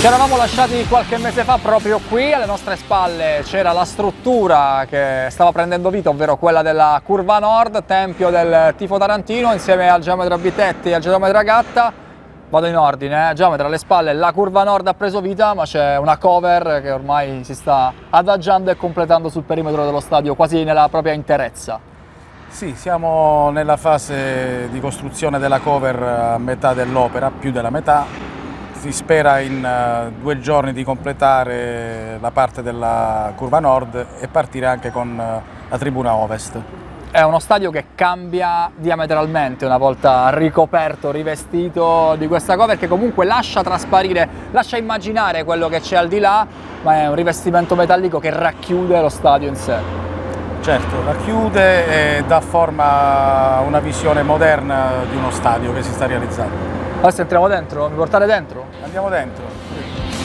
Ci eravamo lasciati qualche mese fa proprio qui, alle nostre spalle c'era la struttura che stava prendendo vita, ovvero quella della Curva Nord, tempio del tifo tarantino, insieme al geometra Bitetti e al geometra Gatta. Vado in ordine, geometra alle spalle, la Curva Nord ha preso vita, ma c'è una cover che ormai si sta adagiando e completando sul perimetro dello stadio, quasi nella propria interezza. Sì, siamo nella fase di costruzione della cover a metà dell'opera, più della metà. Si spera in 2 giorni di completare la parte della Curva Nord e partire anche con la tribuna Ovest. È uno stadio che cambia diametralmente una volta ricoperto, rivestito di questa cover, che comunque lascia trasparire, lascia immaginare quello che c'è al di là, ma è un rivestimento metallico che racchiude lo stadio in sé. Certo, racchiude e dà forma a una visione moderna di uno stadio che si sta realizzando. Adesso entriamo dentro? Mi portate dentro? Andiamo dentro.